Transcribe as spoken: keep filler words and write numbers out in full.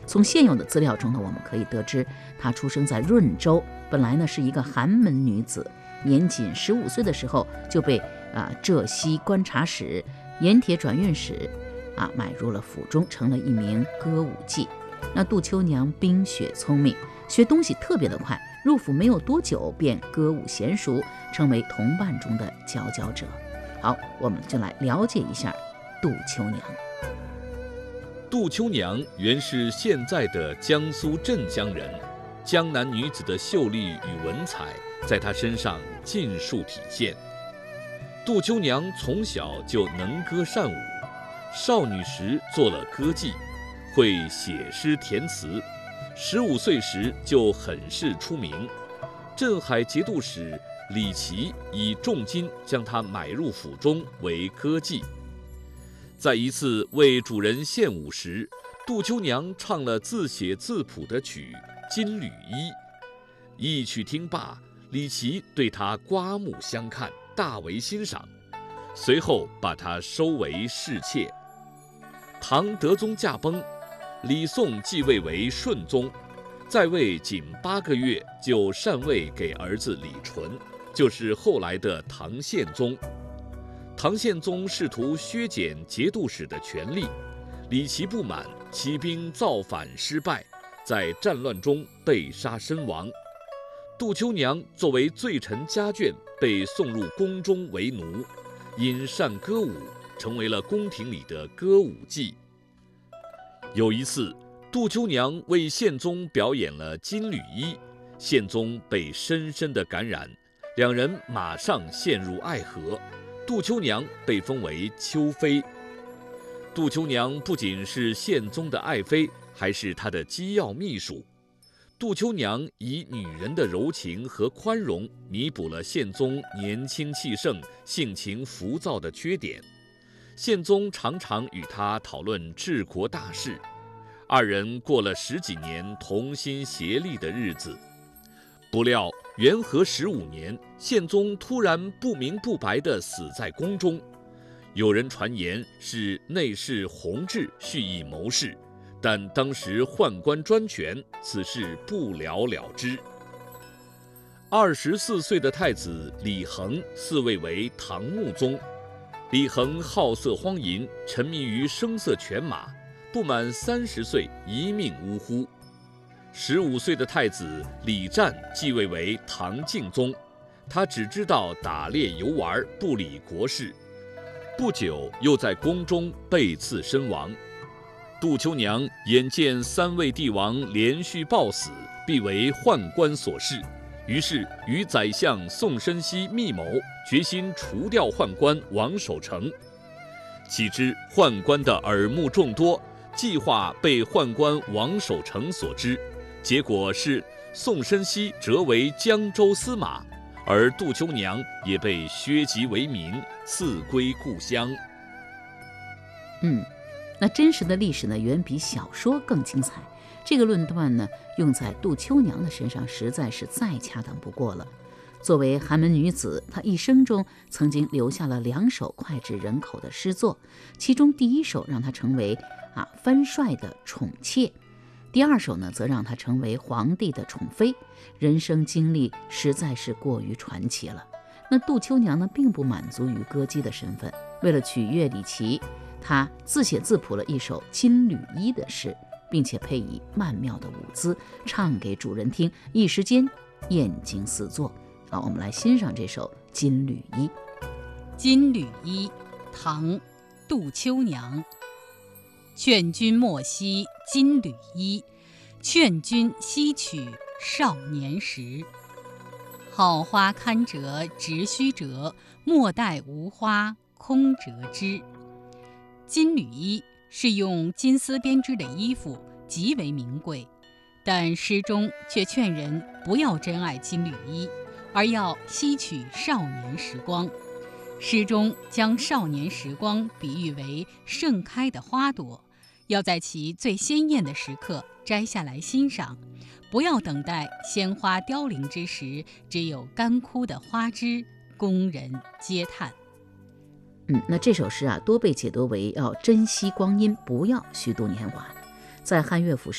从现有的资料中呢，我们可以得知，她出生在润州，本来呢是一个寒门女子，年仅十五岁的时候就被啊浙西观察使、盐铁转运使啊买入了府中，成了一名歌舞伎。那杜秋娘冰雪聪明，学东西特别的快，入府没有多久便歌舞娴熟，成为同伴中的佼佼者。好，我们就来了解一下杜秋娘。 杜秋娘原是现在的江苏镇江人，江南女子的秀丽与文采在她身上尽数体现。杜秋娘从小就能歌善舞，少女时做了歌妓，会写诗填词，十五岁时就很是出名。镇海节度使李琦以重金将她买入府中为歌妓。在一次为主人献舞时，杜秋娘唱了自写自谱的曲《金缕衣》。一曲听罢，李琦对她刮目相看，大为欣赏，随后把她收为侍妾。唐德宗驾崩，李诵继位为顺宗，在位仅八个月就禅位给儿子李纯，就是后来的唐宪宗。唐宪宗试图削减节度使的权力，李琦不满，起兵造反失败，在战乱中被杀身亡。杜秋娘作为罪臣家眷，被送入宫中为奴，因善歌舞，成为了宫廷里的歌舞伎。有一次，杜秋娘为宪宗表演了《金缕衣》，宪宗被深深的感染，两人马上陷入爱河。杜秋娘被封为秋妃。杜秋娘不仅是宪宗的爱妃，还是他的机要秘书。杜秋娘以女人的柔情和宽容，弥补了宪宗年轻气盛、性情浮躁的缺点。宪宗常常与她讨论治国大事，二人过了十几年同心协力的日子。不料元和十五年，宪宗突然不明不白地死在宫中。有人传言是内侍弘治蓄意谋事，但当时宦官专权，此事不了了之。二十四岁的太子李恒嗣位为唐穆宗。李恒好色荒淫，沉迷于声色犬马，不满三十岁一命呜呼。十五岁的太子李湛继位为唐敬宗，他只知道打猎游玩，不理国事。不久又在宫中被刺身亡。杜秋娘眼见三位帝王连续暴死，必为宦官所弑，于是与宰相宋申锡密谋，决心除掉宦官王守成。岂知宦官的耳目众多，计划被宦官王守成所知，结果是宋申锡折为江州司马，而杜秋娘也被削籍为民，赐归故乡。 嗯，那真实的历史呢，远比小说更精彩。这个论断呢，用在杜秋娘的身上实在是再恰当不过了。作为寒门女子，她一生中曾经留下了两首脍炙人口的诗作，其中第一首让她成为啊藩帅的宠妾，第二首呢，则让她成为皇帝的宠妃，人生经历实在是过于传奇了。那杜秋娘呢，并不满足于歌姬的身份，为了取悦李琦，她自写自谱了一首《金缕衣》的诗，并且配以曼妙的舞姿唱给主人听，一时间艳惊四座。好，我们来欣赏这首《金缕衣》。《 金缕衣》唐·杜秋娘。劝君莫惜金缕衣，劝君惜取少年时。好花堪折直须折，莫待无花空折枝。金缕衣是用金丝编织的衣服，极为名贵，但诗中却劝人不要珍爱金缕衣，而要惜取少年时光。诗中将少年时光比喻为盛开的花朵，要在其最鲜艳的时刻摘下来欣赏，不要等待鲜花凋零之时，只有干枯的花枝供人嗟叹。 嗯，那这首诗啊，多被解读为要珍惜光阴，不要虚度年华。在汉乐府